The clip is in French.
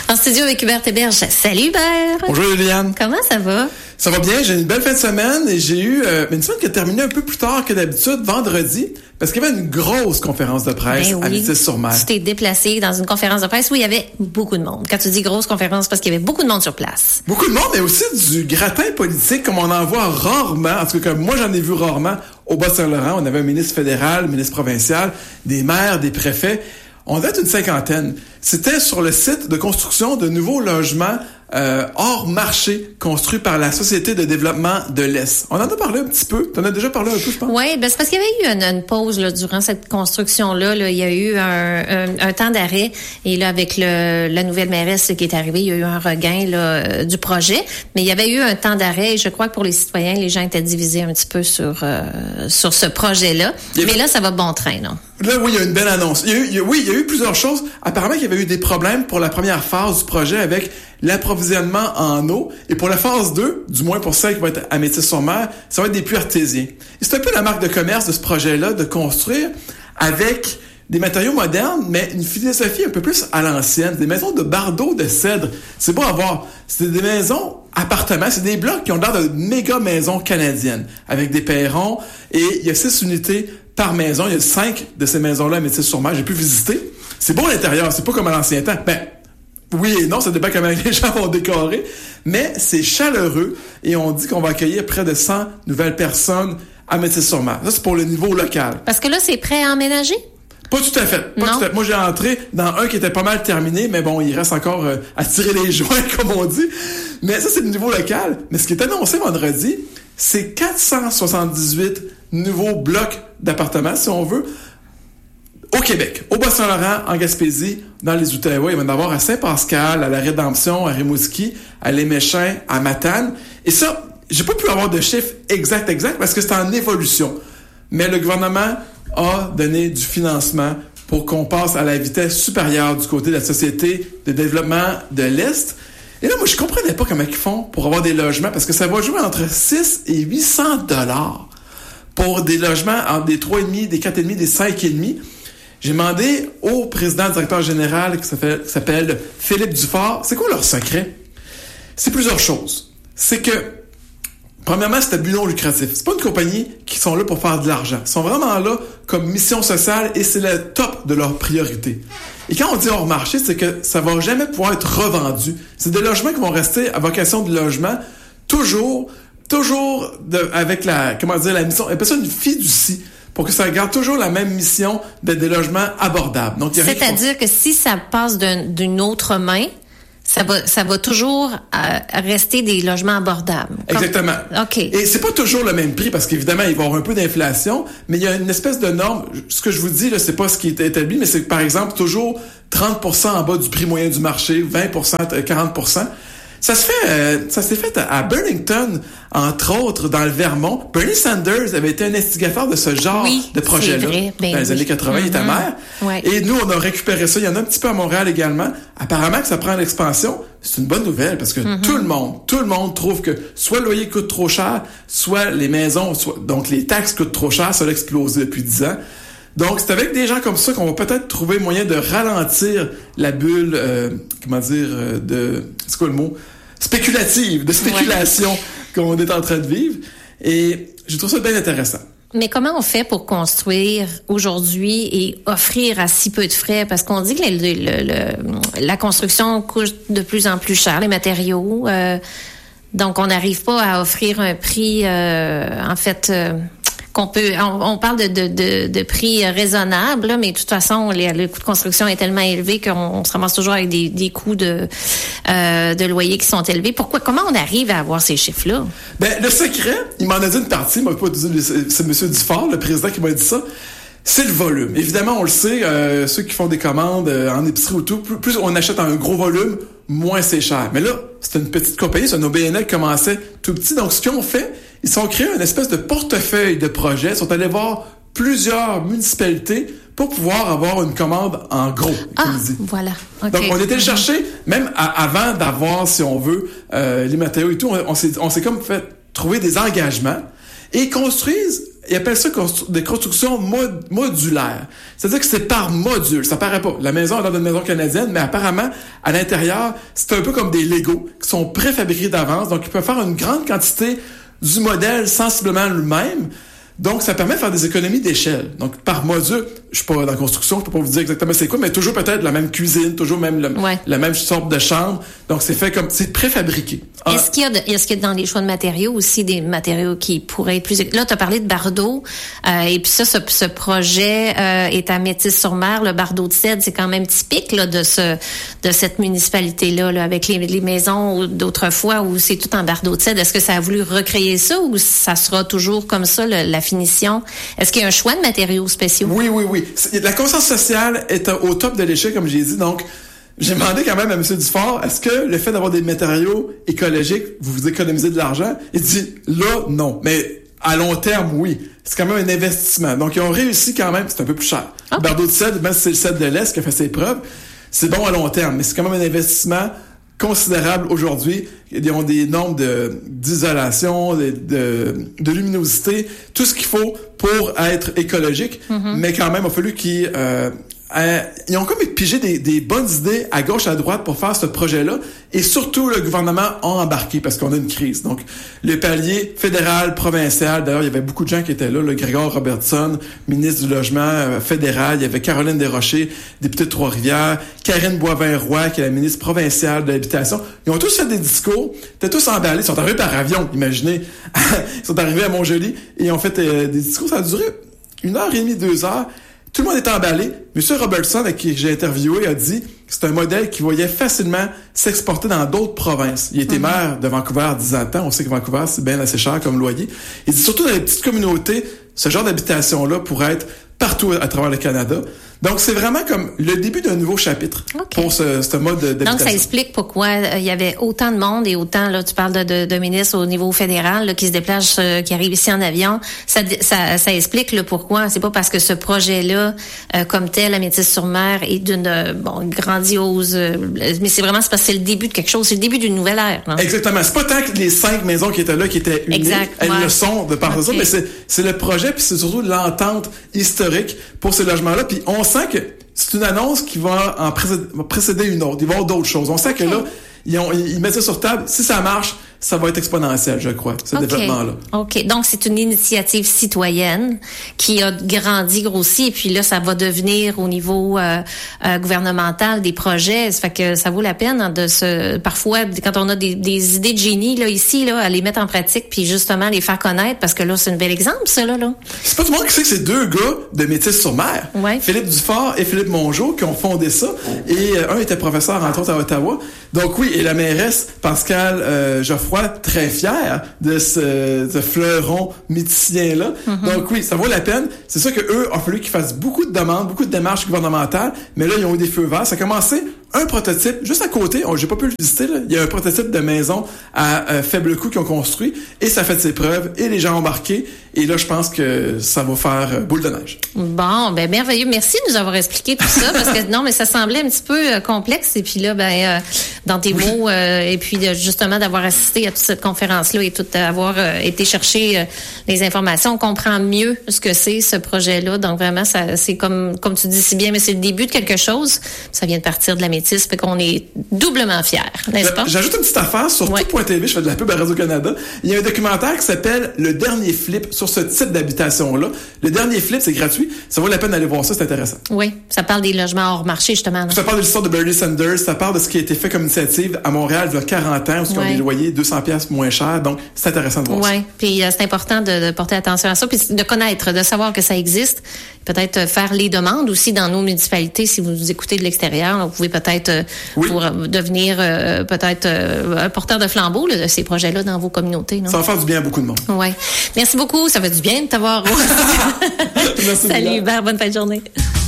En studio avec Hubert Héberge. Salut Hubert! Bonjour Liliane. Comment ça va? Ça va bien, j'ai une belle fin de semaine et j'ai eu une semaine qui a terminé un peu plus tard que d'habitude, vendredi, parce qu'il y avait une grosse conférence de presse à Métis-sur-Mer. Tu t'es déplacé dans une conférence de presse où il y avait beaucoup de monde. Quand tu dis grosse conférence, parce qu'il y avait beaucoup de monde sur place. Beaucoup de monde, mais aussi du gratin politique comme on en voit rarement, en tout cas comme moi j'en ai vu rarement au Bas-Saint-Laurent. On avait un ministre fédéral, un ministre provincial, des maires, des préfets. On devait être une cinquantaine. C'était sur le site de construction de nouveaux logements hors marché construits par la Société de développement de l'Est. On en a parlé un petit peu. Tu en as déjà parlé un peu, je pense. Oui, ben c'est parce qu'il y avait eu une pause là, durant cette construction-là. Là, il y a eu un temps d'arrêt. Et là, avec la nouvelle mairesse qui est arrivée, il y a eu un regain là, du projet. Mais il y avait eu un temps d'arrêt. Et je crois que pour les citoyens, les gens étaient divisés un petit peu sur ce projet-là. Mais là, ça va bon train, non? Là, oui, il y a une belle annonce. Il y a eu plusieurs choses. Apparemment, il y avait eu des problèmes pour la première phase du projet avec l'approvisionnement en eau. Et pour la phase 2, du moins pour celle qui va être à Métis-sur-Mer, ça va être des puits artésiens. Et c'est un peu la marque de commerce de ce projet-là, de construire avec des matériaux modernes, mais une philosophie un peu plus à l'ancienne. Des maisons de bardeaux de cèdre. C'est beau à voir. C'est des maisons appartements. C'est des blocs qui ont l'air de méga maisons canadiennes, avec des perrons. Et il y a 6 unités par maison. Il y a 5 de ces maisons-là à Métis-sur-Mer. J'ai pu visiter. C'est beau à l'intérieur. C'est pas comme à l'ancien temps. Oui et non, ça dépend comment les gens vont décorer, mais c'est chaleureux et on dit qu'on va accueillir près de 100 nouvelles personnes à Métis-sur-Mer. Ça, c'est pour le niveau local. Parce que là, c'est prêt à emménager? Pas tout à fait. Pas tout à fait. Moi, j'ai entré dans un qui était pas mal terminé, mais bon, il reste encore à tirer les joints, comme on dit. Mais ça, c'est le niveau local. Mais ce qui est annoncé vendredi, c'est 478 nouveaux blocs d'appartements, si on veut, au Québec, au Bas-Saint-Laurent, en Gaspésie, dans les Outaouais. Il va y en avoir à Saint-Pascal, à la Rédemption, à Rimouski, à Léméchin, à Matane. Et ça, j'ai pas pu avoir de chiffre exact, parce que c'est en évolution. Mais le gouvernement a donné du financement pour qu'on passe à la vitesse supérieure du côté de la Société de développement de l'Est. Et là, moi, je comprenais pas comment ils font pour avoir des logements, parce que ça va jouer entre 6 et 800 $ pour des logements entre des 3,5, des 4,5, des 5,5. J'ai demandé au président directeur général qui s'appelle Philippe Dufort, c'est quoi leur secret? C'est plusieurs choses. C'est que, premièrement, c'est à but non lucratif. C'est pas une compagnie qui sont là pour faire de l'argent. Ils sont vraiment là comme mission sociale et c'est le top de leur priorité. Et quand on dit hors marché, c'est que ça va jamais pouvoir être revendu. C'est des logements qui vont rester à vocation de logement, toujours avec la mission, on appelle ça une fiducie, pour que ça garde toujours la même mission d'être des logements abordables. Donc, c'est-à-dire que si ça passe d'une autre main, ça va toujours rester des logements abordables. Exactement. OK. Et c'est pas toujours le même prix, parce qu'évidemment, il va y avoir un peu d'inflation, mais il y a une espèce de norme. Ce que je vous dis, là, c'est pas ce qui est établi, mais c'est par exemple toujours 30% en bas du prix moyen du marché, 20%, 40%. Ça s'est fait à Burlington, entre autres, dans le Vermont. Bernie Sanders avait été un instigateur de ce genre de projet-là. Dans les années 80, il était maire. Ouais. Et nous, on a récupéré ça. Il y en a un petit peu à Montréal également. Apparemment que ça prend l'expansion. C'est une bonne nouvelle parce que tout le monde trouve que soit le loyer coûte trop cher, soit les maisons, donc les taxes coûtent trop cher. Ça a explosé depuis 10 ans. Donc, c'est avec des gens comme ça qu'on va peut-être trouver moyen de ralentir la bulle, c'est quoi le mot? De spéculation qu'on est en train de vivre. Et je trouve ça bien intéressant. Mais comment on fait pour construire aujourd'hui et offrir à si peu de frais? Parce qu'on dit que la construction coûte de plus en plus cher, les matériaux. Donc, on n'arrive pas à offrir un prix, on parle de prix raisonnables, là, mais de toute façon, le coût de construction est tellement élevé qu'on se ramasse toujours avec des coûts de loyer qui sont élevés. Comment on arrive à avoir ces chiffres-là? Le secret, il m'en a dit une partie, c'est M. Dufort, le président, qui m'a dit ça. C'est le volume. Évidemment, on le sait, ceux qui font des commandes en épicerie ou tout, plus on achète un gros volume, moins c'est cher. Mais là, c'est une petite compagnie, c'est un OBNL qui commençait tout petit. Donc, ce qu'ils ont fait, ils sont créés une espèce de portefeuille de projets. Ils sont allés voir plusieurs municipalités pour pouvoir avoir une commande en gros, comme dit. Voilà. Okay. Donc, on était chercher, même avant d'avoir, si on veut, les matériaux et tout, on s'est comme fait trouver des engagements et ils construisent ils appellent ça des constructions modulaires. C'est-à-dire que c'est par module. Ça paraît pas. La maison est dans une maison canadienne, mais apparemment, à l'intérieur, c'est un peu comme des Legos qui sont préfabriqués d'avance. Donc, ils peuvent faire une grande quantité du modèle sensiblement le même. Donc, ça permet de faire des économies d'échelle. Donc, par module, je suis pas dans la construction, je peux pas vous dire exactement c'est quoi, mais toujours peut-être la même cuisine, toujours même la même sorte de chambre. Donc, c'est fait comme, c'est préfabriqué. Est-ce qu'il y a dans les choix de matériaux aussi des matériaux qui pourraient être plus... Là, tu as parlé de Bardeau, et puis ça, ce projet est à Métis-sur-Mer. Le Bardeau de cèdre, c'est quand même typique là de cette municipalité-là, là, avec les maisons d'autrefois où c'est tout en Bardeau de cèdre. Est-ce que ça a voulu recréer ça ou ça sera toujours comme ça, la finition? Est-ce qu'il y a un choix de matériaux spéciaux? Oui. La conscience sociale est au top de l'échelle, comme j'ai dit. Donc, j'ai demandé quand même à M. Dufort, est-ce que le fait d'avoir des matériaux écologiques, vous économisez de l'argent? Il dit, là, non. Mais à long terme, oui. C'est quand même un investissement. Donc, ils ont réussi quand même, c'est un peu plus cher. Okay. Bardeau de cèdre, même si c'est le cèdre de l'Est qui a fait ses preuves, c'est bon à long terme, mais c'est quand même un investissement considérable aujourd'hui. Ils ont des normes d'isolation, de luminosité, tout ce qu'il faut pour être écologique, mais quand même, il a fallu qu'ils ils ont comme pigé des bonnes idées à gauche, à droite pour faire ce projet-là. Et surtout, le gouvernement a embarqué parce qu'on a une crise. Donc, les paliers fédéral, provincial. D'ailleurs, il y avait beaucoup de gens qui étaient là. Le Grégoire Robertson, ministre du Logement fédéral. Il y avait Caroline Desrochers, députée de Trois-Rivières. Karine Boivin-Roy, qui est la ministre provinciale de l'Habitation. Ils ont tous fait des discours. Ils étaient tous emballés. Ils sont arrivés par avion, imaginez. Ils sont arrivés à Montjoly et ils ont fait des discours. Ça a duré 1h30, 2 heures. Tout le monde est emballé. M. Robertson, avec qui j'ai interviewé, a dit que c'est un modèle qui voyait facilement s'exporter dans d'autres provinces. Il était maire de Vancouver 10 ans de temps. On sait que Vancouver, c'est bien assez cher comme loyer. Il dit surtout dans les petites communautés, ce genre d'habitation-là pourrait être partout à travers le Canada. Donc, c'est vraiment comme le début d'un nouveau chapitre pour ce mode d'habitation. Donc, ça explique pourquoi il y avait autant de monde et autant, là, tu parles de ministres au niveau fédéral là, qui se déplacent, qui arrivent ici en avion. Ça explique le pourquoi. C'est pas parce que ce projet-là, comme tel, à Métis-sur-Mer, est d'une grandiose... mais c'est vraiment parce que c'est le début de quelque chose. C'est le début d'une nouvelle ère. Non? Exactement. C'est pas tant que les 5 maisons qui étaient là, qui étaient uniques. Elles le sont de par ça, mais c'est le projet, puis c'est surtout l'entente historique pour ces logements-là. Puis on sent que c'est une annonce qui va en précéder une autre. Il va y avoir d'autres choses. On sait que là, ils mettent ça sur table. Si ça marche, ça va être exponentiel, je crois, ce développement-là. OK. Donc, c'est une initiative citoyenne qui a grossi, et puis là, ça va devenir au niveau gouvernemental des projets. Ça fait que ça vaut la peine parfois, quand on a des idées de génie, là, ici, là, à les mettre en pratique, puis justement, les faire connaître, parce que là, c'est un bel exemple, ça, là. C'est pas tout le monde qui sait que c'est 2 gars de Métis-sur-Mer. Ouais. Philippe Dufort et Philippe Mongeau qui ont fondé ça. Et un était professeur, entre autres, à Ottawa. Donc oui, et la mairesse, Pascale Geoffroy, très fière de ce fleuron méticien-là. Donc oui, ça vaut la peine. C'est sûr que eux ont fallu qu'ils fassent beaucoup de demandes, beaucoup de démarches gouvernementales, mais là, ils ont eu des feux verts. Ça a commencé un prototype, juste à côté, j'ai pas pu le visiter, là. Il y a un prototype de maison à faible coût qu'ils ont construit, et ça fait de ses preuves, et les gens ont embarqué, et là, je pense que ça va faire boule de neige. Bon, ben merveilleux. Merci de nous avoir expliqué tout ça, parce que non, mais ça semblait un petit peu complexe, et puis là, dans tes mots, et puis justement d'avoir assisté à toute cette conférence-là et tout avoir été chercher les informations, on comprend mieux ce que c'est ce projet-là. Donc vraiment, ça, c'est comme tu dis si bien, mais c'est le début de quelque chose. Ça vient de partir de la Métis, fait qu'on est doublement fiers, n'est-ce pas? J'ajoute une petite affaire sur tout.tv, je fais de la pub à Radio-Canada. Il y a un documentaire qui s'appelle Le Dernier Flip sur ce type d'habitation-là. Le Dernier Flip, c'est gratuit. Ça vaut la peine d'aller voir ça, c'est intéressant. Oui, ça parle des logements hors marché, justement. Ça parle de l'histoire de Bernie Sanders, ça parle de ce qui a été fait comme initiative à Montréal il y a 40 ans, où ils ont des loyers 200$ moins chers. Donc, c'est intéressant de voir ça. Oui, puis c'est important de porter attention à ça, puis de connaître, de savoir que ça existe. Peut-être faire les demandes aussi dans nos municipalités. Si vous nous écoutez de l'extérieur, vous pouvez peut-être pour devenir peut-être un porteur de flambeau là, de ces projets-là dans vos communautés. Non? Ça va faire du bien à beaucoup de monde. Oui. Merci beaucoup. Ça fait du bien de t'avoir. Merci. Salut Hubert. Bonne fin de journée.